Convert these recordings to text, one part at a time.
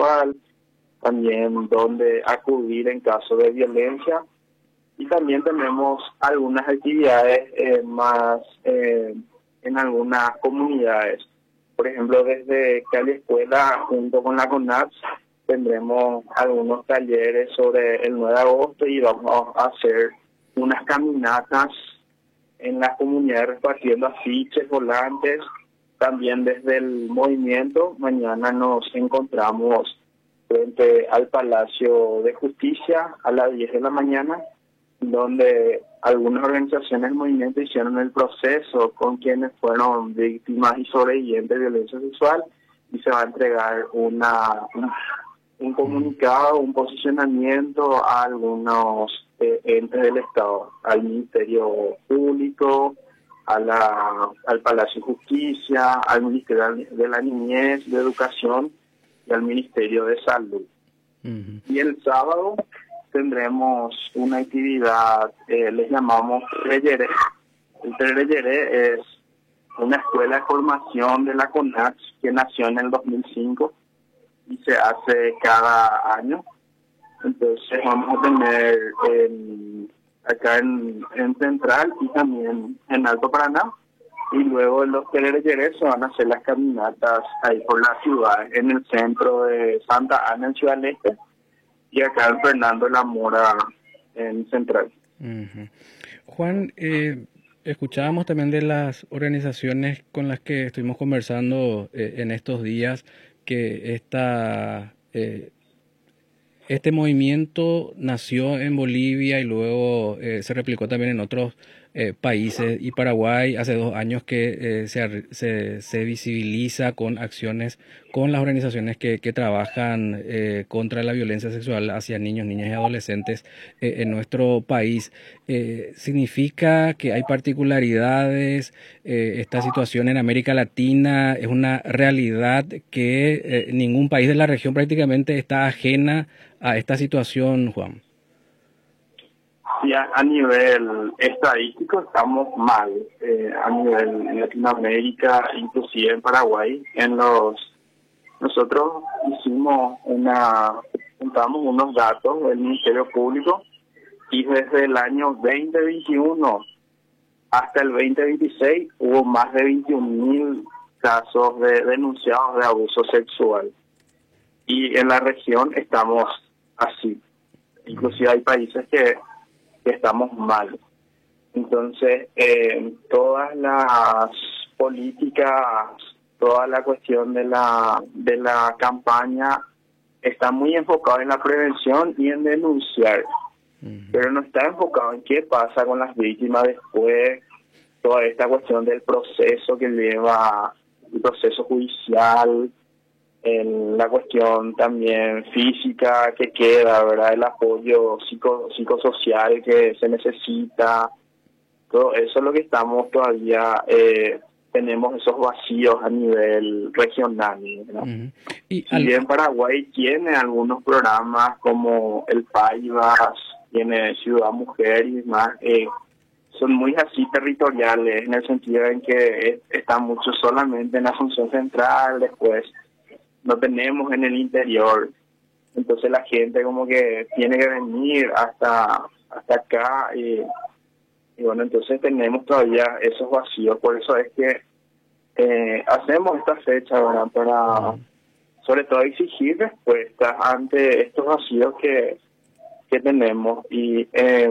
sexual, también dónde acudir en caso de violencia, y también tenemos algunas actividades más en algunas comunidades. Por ejemplo, desde Cali Escuela, junto con la CONAPS, tendremos algunos talleres sobre el 9 de agosto y vamos a hacer unas caminatas en las comunidades repartiendo afiches, volantes. También desde el movimiento, mañana nos encontramos frente al Palacio de Justicia a las 10 de la mañana, donde algunas organizaciones del movimiento hicieron el proceso con quienes fueron víctimas y sobrevivientes de violencia sexual, y se va a entregar un comunicado, un posicionamiento a algunos entes del Estado, al Ministerio Público, al Palacio de Justicia, al Ministerio de la Niñez, de Educación y al Ministerio de Salud. Y el sábado tendremos una actividad, les llamamos Treyeré. El Treyeré es una escuela de formación de la CONACH que nació en el 2005 y se hace cada año. Entonces vamos a tener acá en Central y también en Alto Paraná. Y luego en los Treyeré se van a hacer las caminatas ahí por la ciudad, en el centro de Santa Ana, en Ciudad del Este, y acá en Fernando de la Mora, en Central. Juan, escuchábamos también de las organizaciones con las que estuvimos conversando en estos días, que este movimiento nació en Bolivia y luego se replicó también en otros países, y Paraguay hace 2 años que se visibiliza con acciones con las organizaciones que trabajan contra la violencia sexual hacia niños, niñas y adolescentes en nuestro país. ¿Significa que hay particularidades? ¿Esta situación en América Latina es una realidad que ningún país de la región prácticamente está ajena a esta situación, Juan? Sí, a nivel estadístico estamos mal, a nivel Latinoamérica, inclusive en Paraguay. Nosotros juntamos unos datos del Ministerio Público, y desde el año 2021 hasta el 2026 hubo más de 21.000 casos denunciados de abuso sexual. Y en la región estamos así. Inclusive hay países que estamos mal. Entonces, todas las políticas, toda la cuestión de la campaña está muy enfocada en la prevención y en denunciar, pero no está enfocado en qué pasa con las víctimas después, toda esta cuestión del proceso que lleva el proceso judicial, en la cuestión también física que queda, ¿verdad? El apoyo psicosocial que se necesita, todo eso es lo que estamos todavía, tenemos esos vacíos a nivel regional, ¿verdad? Si bien Paraguay tiene algunos programas como el Paivas, tiene Ciudad Mujer y demás, son muy así territoriales, en el sentido en que están mucho solamente en Asunción Central, después no tenemos en el interior. Entonces la gente como que tiene que venir hasta acá, y bueno, entonces tenemos todavía esos vacíos. Por eso es que hacemos esta fecha, ¿verdad? Para sobre todo exigir respuestas ante estos vacíos que tenemos. Y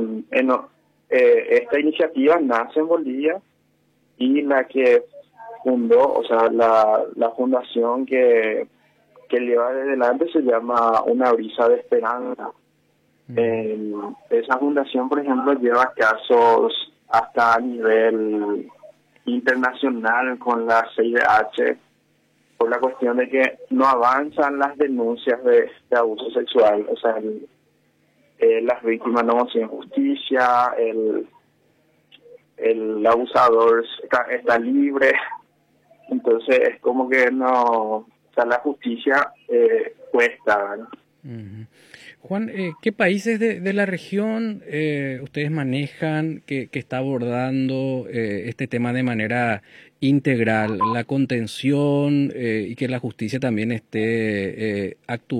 esta iniciativa nace en Bolivia, y la que fundó, o sea, la fundación que lleva adelante se llama Una Brisa de Esperanza. Esa fundación, por ejemplo, lleva casos hasta a nivel internacional con la CIDH, por la cuestión de que no avanzan las denuncias de abuso sexual. O sea, las víctimas no consiguen justicia, el abusador está libre. Entonces es como que no, o sea, la justicia cuesta, ¿verdad? Juan, ¿qué países de la región ustedes manejan que está abordando este tema de manera integral, la contención y que la justicia también esté actuando